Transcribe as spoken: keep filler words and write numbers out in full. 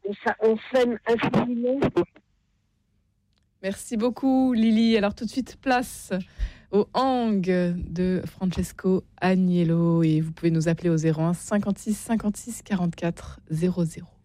ça, on s'aime infiniment. Merci beaucoup, Lily. Alors, tout de suite, place au Hang de Francesco Agnello. Et vous pouvez nous appeler au zéro un cinquante-six cinquante-six quarante-quatre zéro zéro.